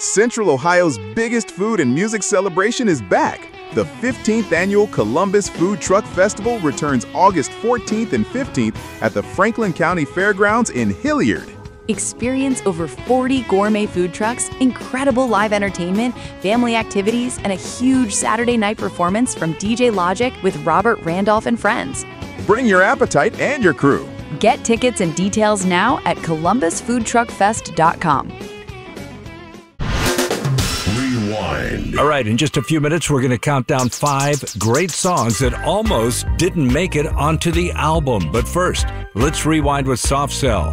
Central Ohio's biggest food and music celebration is back. The 15th annual Columbus Food Truck Festival returns August 14th and 15th at the Franklin County Fairgrounds in Hilliard. Experience over 40 gourmet food trucks, incredible live entertainment, family activities, and a huge Saturday night performance from DJ Logic with Robert Randolph and friends. Bring your appetite and your crew. Get tickets and details now at columbusfoodtruckfest.com. Rewind. All right, in just a few minutes, we're going to count down 5 great songs that almost didn't make it onto the album. But first, let's rewind with Soft Cell.